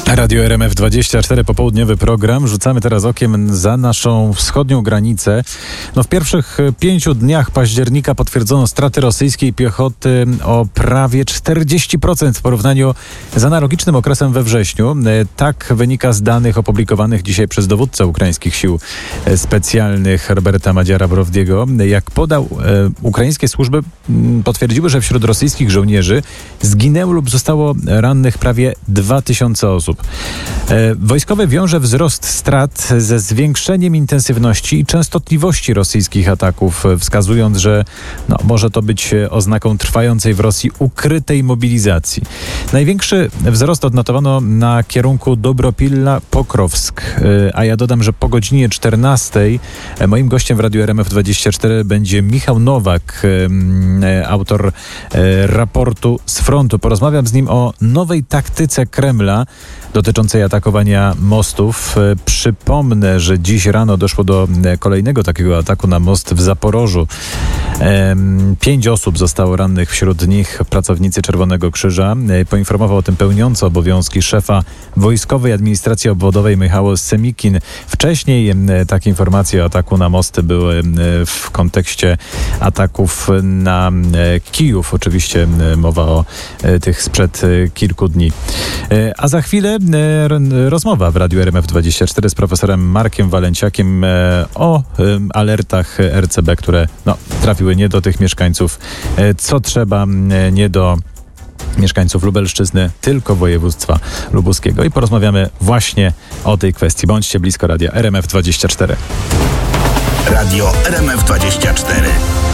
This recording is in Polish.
Radio RMF24, popołudniowy program. Rzucamy teraz okiem za naszą wschodnią granicę. W pierwszych 5 dniach października potwierdzono straty rosyjskiej piechoty o prawie 40% w porównaniu z analogicznym okresem we wrześniu. Tak wynika z danych opublikowanych dzisiaj przez dowódcę ukraińskich sił specjalnych Roberta Madziara-Brovdiego. Jak podał, ukraińskie służby potwierdziły, że wśród rosyjskich żołnierzy zginęło lub zostało rannych prawie 2000 osób. Wojskowy wiąże wzrost strat ze zwiększeniem intensywności i częstotliwości rosyjskich ataków, wskazując, że może to być oznaką trwającej w Rosji ukrytej mobilizacji. Największy wzrost odnotowano na kierunku Dobropilla-Pokrowsk, a ja dodam, że po godzinie 14 moim gościem w Radiu RMF24 będzie Michał Nowak, autor raportu z frontu. Porozmawiam z nim o nowej taktyce Kremla dotyczącej atakowania mostów. Przypomnę, że dziś rano doszło do kolejnego takiego ataku na most w Zaporożu. 5 osób zostało rannych, wśród nich pracownicy Czerwonego Krzyża. Poinformował o tym pełniący obowiązki szefa Wojskowej Administracji Obwodowej Michał Semikin. Wcześniej takie informacje o ataku na mosty były w kontekście ataków na Kijów. Oczywiście mowa o tych sprzed kilku dni. A za chwilę rozmowa w Radiu RMF24 z profesorem Markiem Walenciakiem o alertach RCB, które trafiły nie do tych mieszkańców, co trzeba, nie do mieszkańców Lubelszczyzny, tylko województwa lubuskiego. I porozmawiamy właśnie o tej kwestii. Bądźcie blisko Radia RMF24. Radio RMF24.